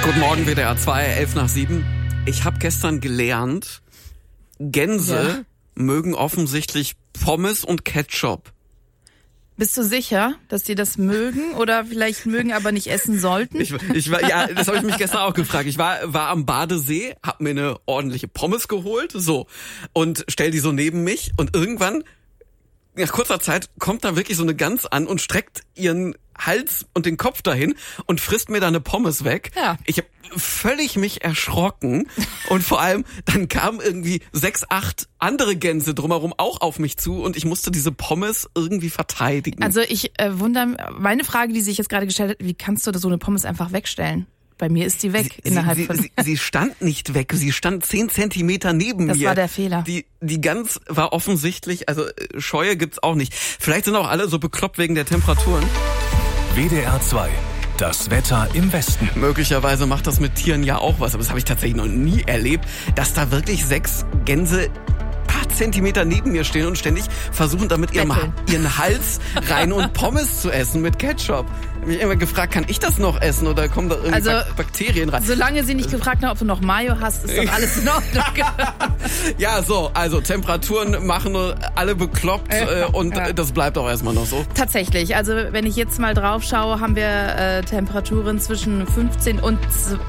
Guten Morgen, WDR 2, 6:11. Ich habe gestern gelernt, Gänse mögen offensichtlich Pommes und Ketchup. Bist du sicher, dass die das mögen oder vielleicht mögen, aber nicht essen sollten? Ich war, ja, das habe ich mich gestern auch gefragt. Ich war am Badesee, hab mir eine ordentliche Pommes geholt, so, und stell die so neben mich und irgendwann, nach kurzer Zeit, kommt da wirklich so eine Gans an und streckt ihren Hals und den Kopf dahin und frisst mir da eine Pommes weg. Ja. Ich habe völlig mich erschrocken und vor allem dann kamen irgendwie 6, 8 andere Gänse drumherum auch auf mich zu und ich musste diese Pommes irgendwie verteidigen. Also ich wundere, meine Frage, die sich jetzt gerade gestellt hat, wie kannst du da so eine Pommes einfach wegstellen? Bei mir ist die weg Sie stand nicht weg, sie stand 10 Zentimeter neben mir. Das war der Fehler. Die Gans war offensichtlich, also Scheue gibt's auch nicht. Vielleicht sind auch alle so bekloppt wegen der Temperaturen. WDR 2, das Wetter im Westen. Möglicherweise macht das mit Tieren ja auch was, aber das habe ich tatsächlich noch nie erlebt, dass da wirklich 6 Gänse paar Zentimeter neben mir stehen und ständig versuchen, damit ihren Hals rein und Pommes zu essen mit Ketchup. Ich habe mich immer gefragt, kann ich das noch essen oder kommen da irgendwie Bakterien rein? Solange sie nicht gefragt haben, ob du noch Mayo hast, ist doch alles in Ordnung. Ja, so, also Temperaturen machen alle bekloppt und das bleibt auch erstmal noch so. Tatsächlich, also wenn ich jetzt mal drauf schaue, haben wir Temperaturen zwischen 15 und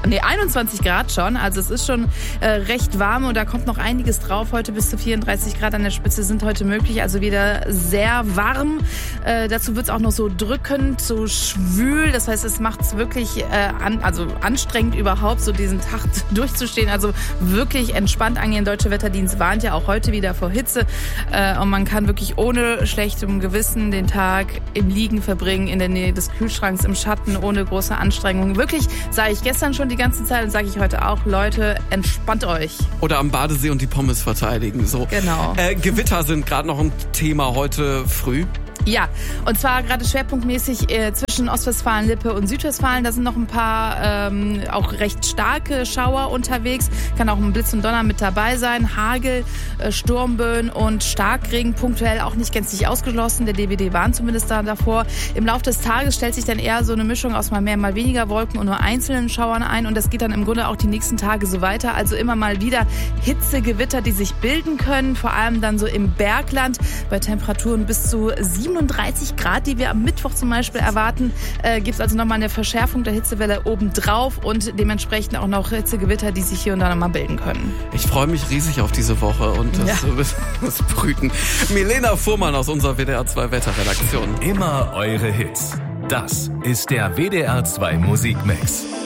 21 Grad schon. Also es ist schon recht warm und da kommt noch einiges drauf. Heute bis zu 34 Grad an der Spitze sind heute möglich, also wieder sehr warm. Dazu wird es auch noch so drückend, so schwül. Das heißt, es macht es wirklich anstrengend überhaupt, so diesen Tag durchzustehen. Also wirklich entspannt angehen. Deutsche Wetterdienst warnt ja auch heute wieder vor Hitze. Und man kann wirklich ohne schlechtem Gewissen den Tag im Liegen verbringen, in der Nähe des Kühlschranks, im Schatten, ohne große Anstrengung. Wirklich, sage ich gestern schon die ganze Zeit und sage ich heute auch, Leute, entspannt euch. Oder am Badesee und die Pommes verteidigen. So. Genau. Gewitter sind gerade noch ein Thema heute früh. Ja, und zwar gerade schwerpunktmäßig zwischen Ostwestfalen, Lippe und Südwestfalen. Da sind noch ein paar auch recht starke Schauer unterwegs. Kann auch ein Blitz und Donner mit dabei sein. Hagel, Sturmböen und Starkregen punktuell auch nicht gänzlich ausgeschlossen. Der DWD warnt zumindest da davor. Im Laufe des Tages stellt sich dann eher so eine Mischung aus mal mehr, mal weniger Wolken und nur einzelnen Schauern ein. Und das geht dann im Grunde auch die nächsten Tage so weiter. Also immer mal wieder Hitzegewitter, die sich bilden können. Vor allem dann so im Bergland bei Temperaturen bis zu 37 Grad, die wir am Mittwoch zum Beispiel erwarten, gibt es also nochmal eine Verschärfung der Hitzewelle obendrauf und dementsprechend auch noch Hitzegewitter, die sich hier und da nochmal bilden können. Ich freue mich riesig auf diese Woche und das Brüten. Milena Fuhrmann aus unserer WDR 2 Wetterredaktion. Immer eure Hits. Das ist der WDR 2 Musikmix.